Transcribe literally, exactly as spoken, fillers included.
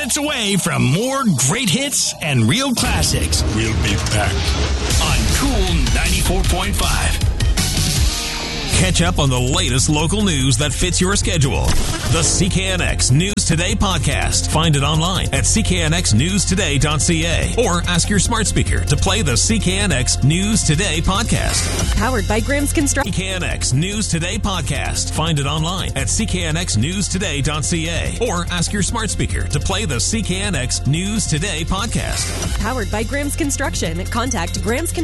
minutes away from more great hits and real classics. We'll be back on Cool ninety-four point five. Catch up on the latest local news that fits your schedule. The C K N X News Today podcast. Find it online at c k n x news today dot c a or ask your smart speaker to play the C K N X News Today podcast. Powered by Graham's Construction. C K N X News Today podcast. Find it online at c k n x news today dot c a or ask your smart speaker to play the C K N X News Today podcast. Powered by Graham's Construction. Contact Graham's Construction.